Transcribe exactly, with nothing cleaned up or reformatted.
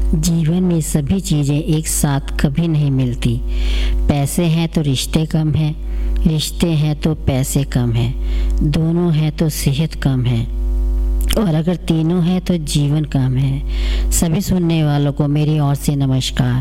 जीवन में सभी चीज़ें एक साथ कभी नहीं मिलती। पैसे हैं तो रिश्ते कम हैं, रिश्ते हैं तो पैसे कम हैं, दोनों हैं तो सेहत कम है, और अगर तीनों हैं तो जीवन कम है। सभी सुनने वालों को मेरी ओर से नमस्कार।